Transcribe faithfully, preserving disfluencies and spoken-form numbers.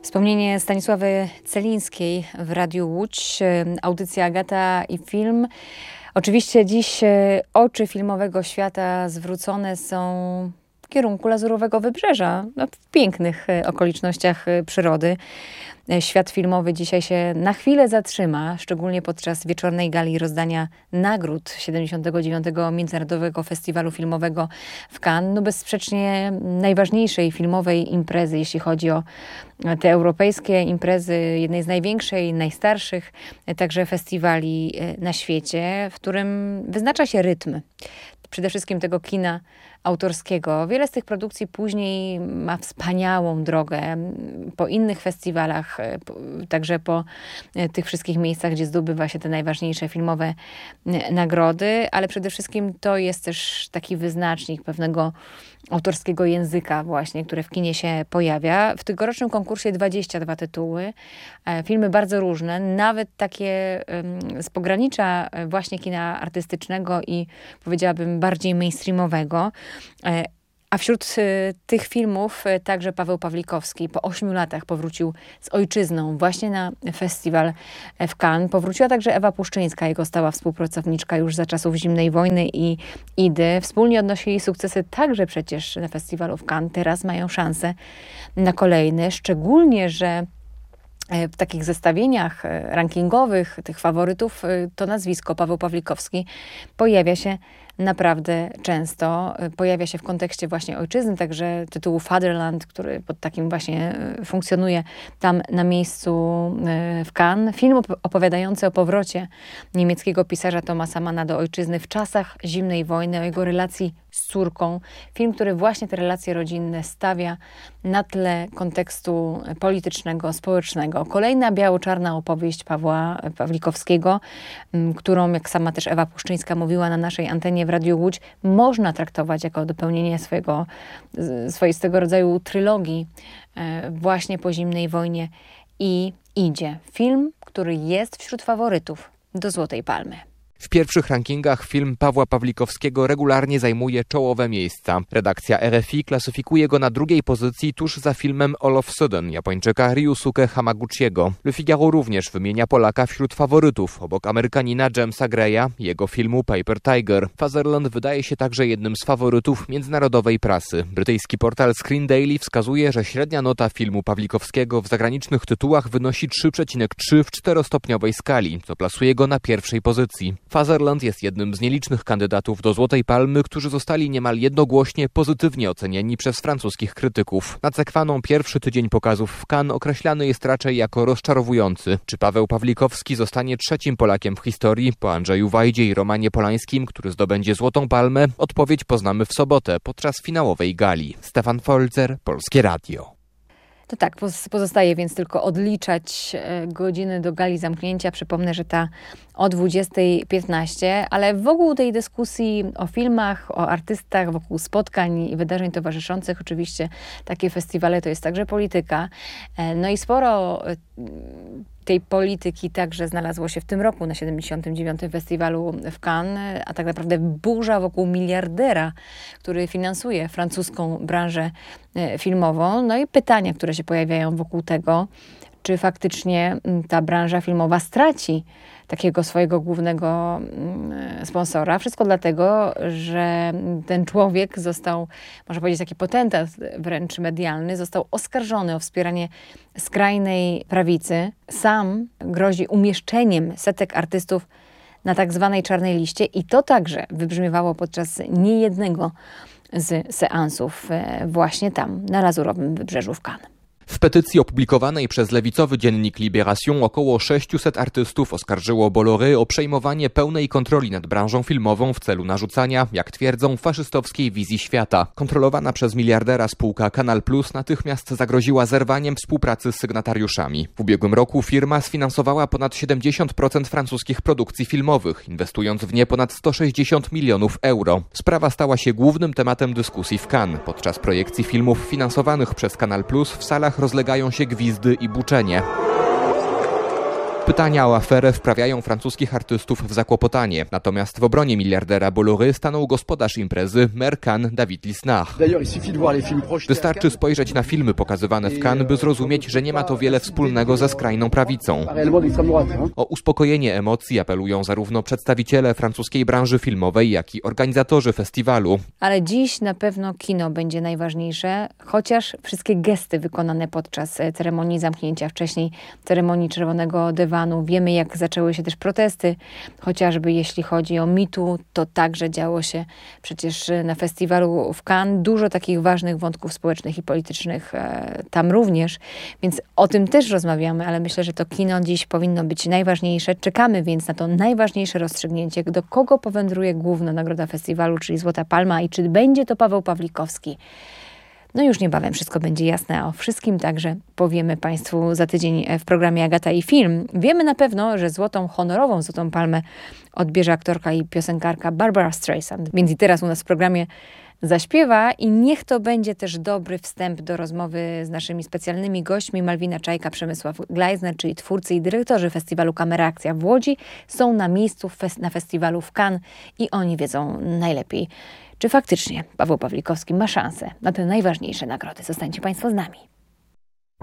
Wspomnienie Stanisławy Celińskiej w Radiu Łódź, audycja Agata i film. Oczywiście dziś oczy filmowego świata zwrócone są w kierunku Lazurowego Wybrzeża, no, w pięknych okolicznościach przyrody. Świat filmowy dzisiaj się na chwilę zatrzyma, szczególnie podczas wieczornej gali rozdania nagród siedemdziesiątego dziewiątego Międzynarodowego Festiwalu Filmowego w Cannes. No bezsprzecznie najważniejszej filmowej imprezy, jeśli chodzi o te europejskie imprezy, jednej z największych i najstarszych także festiwali na świecie, w którym wyznacza się rytm przede wszystkim tego kina autorskiego. Wiele z tych produkcji później ma wspaniałą drogę po innych festiwalach, także po tych wszystkich miejscach, gdzie zdobywa się te najważniejsze filmowe nagrody, ale przede wszystkim to jest też taki wyznacznik pewnego autorskiego języka właśnie, które w kinie się pojawia. W tegorocznym konkursie dwadzieścia dwa tytuły, filmy bardzo różne, nawet takie z pogranicza właśnie kina artystycznego i powiedziałabym bardziej mainstreamowego. A wśród tych filmów także Paweł Pawlikowski po ośmiu latach powrócił z ojczyzną właśnie na festiwal w Cannes. Powróciła także Ewa Puszczyńska, jego stała współpracowniczka już za czasów zimnej wojny i Idy. Wspólnie odnosili sukcesy także przecież na festiwalu w Cannes. Teraz mają szansę na kolejny, szczególnie, że w takich zestawieniach rankingowych tych faworytów to nazwisko Paweł Pawlikowski pojawia się naprawdę często. Pojawia się w kontekście właśnie ojczyzny, także tytułu Fatherland, który pod takim właśnie funkcjonuje tam na miejscu w Cannes. Film opowiadający o powrocie niemieckiego pisarza Thomasa Manna do ojczyzny w czasach zimnej wojny, o jego relacji z córką. Film, który właśnie te relacje rodzinne stawia na tle kontekstu politycznego, społecznego. Kolejna biało-czarna opowieść Pawła Pawlikowskiego, którą, jak sama też Ewa Puszczyńska mówiła na naszej antenie w Radiu Łódź, można traktować jako dopełnienie swojego, swoistego rodzaju trylogii właśnie po zimnej wojnie i Idzie. Film, który jest wśród faworytów do Złotej Palmy. W pierwszych rankingach film Pawła Pawlikowskiego regularnie zajmuje czołowe miejsca. Redakcja R F I klasyfikuje go na drugiej pozycji tuż za filmem All of Sudden Japończyka Ryusuke Hamaguchiego. Le Figaro również wymienia Polaka wśród faworytów, obok Amerykanina Jamesa Greya, jego filmu Paper Tiger. Fatherland wydaje się także jednym z faworytów międzynarodowej prasy. Brytyjski portal Screen Daily wskazuje, że średnia nota filmu Pawlikowskiego w zagranicznych tytułach wynosi trzy przecinek trzy w czterostopniowej skali, co plasuje go na pierwszej pozycji. Fatherland jest jednym z nielicznych kandydatów do Złotej Palmy, którzy zostali niemal jednogłośnie pozytywnie ocenieni przez francuskich krytyków. Nacekwaną pierwszy tydzień pokazów w Cannes określany jest raczej jako rozczarowujący. Czy Paweł Pawlikowski zostanie trzecim Polakiem w historii po Andrzeju Wajdzie i Romanie Polańskim, który zdobędzie Złotą Palmę? Odpowiedź poznamy w sobotę podczas finałowej gali. Stefan Folzer, Polskie Radio. To tak, pozostaje więc tylko odliczać godziny do gali zamknięcia. Przypomnę, że ta o dwudziestej piętnaście, ale wokół tej dyskusji o filmach, o artystach, wokół spotkań i wydarzeń towarzyszących, oczywiście takie festiwale to jest także polityka. No i sporo tej polityki także znalazło się w tym roku na siedemdziesiątym dziewiątym Festiwalu w Cannes, a tak naprawdę burza wokół miliardera, który finansuje francuską branżę filmową. No i pytania, które się pojawiają wokół tego, czy faktycznie ta branża filmowa straci takiego swojego głównego sponsora. Wszystko dlatego, że ten człowiek został, można powiedzieć, taki potentat wręcz medialny, został oskarżony o wspieranie skrajnej prawicy. Sam grozi umieszczeniem setek artystów na tak zwanej czarnej liście i to także wybrzmiewało podczas niejednego z seansów właśnie tam, na Lazurowym Wybrzeżu w Cannes. W petycji opublikowanej przez lewicowy dziennik Libération około sześciuset artystów oskarżyło Bolloré o przejmowanie pełnej kontroli nad branżą filmową w celu narzucania, jak twierdzą, faszystowskiej wizji świata. Kontrolowana przez miliardera spółka Canal Plus natychmiast zagroziła zerwaniem współpracy z sygnatariuszami. W ubiegłym roku firma sfinansowała ponad siedemdziesiąt procent francuskich produkcji filmowych, inwestując w nie ponad sto sześćdziesiąt milionów euro. Sprawa stała się głównym tematem dyskusji w Cannes. Podczas projekcji filmów finansowanych przez Canal Plus w salach rozlegają się gwizdy i buczenie. Pytania o aferę wprawiają francuskich artystów w zakłopotanie. Natomiast w obronie miliardera Bolloré stanął gospodarz imprezy, mer Cannes David Lisnard. Wystarczy spojrzeć na filmy pokazywane w Cannes, by zrozumieć, że nie ma to wiele wspólnego ze skrajną prawicą. O uspokojenie emocji apelują zarówno przedstawiciele francuskiej branży filmowej, jak i organizatorzy festiwalu. Ale dziś na pewno kino będzie najważniejsze, chociaż wszystkie gesty wykonane podczas ceremonii zamknięcia, wcześniej ceremonii Czerwonego Dywanu. Wiemy, jak zaczęły się też protesty, chociażby jeśli chodzi o Me Too, to także działo się przecież na festiwalu w Cannes. Dużo takich ważnych wątków społecznych i politycznych e, tam również, więc o tym też rozmawiamy, ale myślę, że to kino dziś powinno być najważniejsze. Czekamy więc na to najważniejsze rozstrzygnięcie, do kogo powędruje główna nagroda festiwalu, czyli Złota Palma i czy będzie to Paweł Pawlikowski. No już niebawem wszystko będzie jasne, a o wszystkim także powiemy Państwu za tydzień w programie Agata i Film. Wiemy na pewno, że złotą, honorową Złotą Palmę odbierze aktorka i piosenkarka Barbara Streisand. Więc i teraz u nas w programie zaśpiewa i niech to będzie też dobry wstęp do rozmowy z naszymi specjalnymi gośćmi. Malwina Czajka, Przemysław Glajzner, czyli twórcy i dyrektorzy festiwalu Kamera Akcja w Łodzi, są na miejscu fes- na festiwalu w Cannes i oni wiedzą najlepiej, czy faktycznie Paweł Pawlikowski ma szansę na te najważniejsze nagrody. Zostańcie Państwo z nami.